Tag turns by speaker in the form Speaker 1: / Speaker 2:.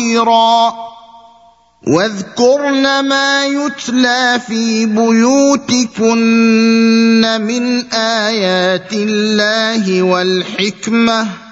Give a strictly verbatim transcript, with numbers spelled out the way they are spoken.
Speaker 1: خيرا واذكرن ما يتلى في بيوتكن من آيات الله والحكمة